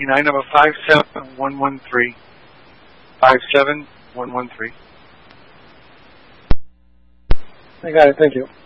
1999 number 57113. 57113. I got it. Thank you.